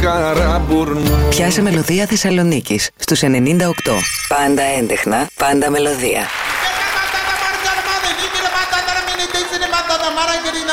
καραμπουρνού. Πιάσε μελωδία Θεσσαλονίκης στους 98. Πάντα έντεχνα, πάντα μελωδία.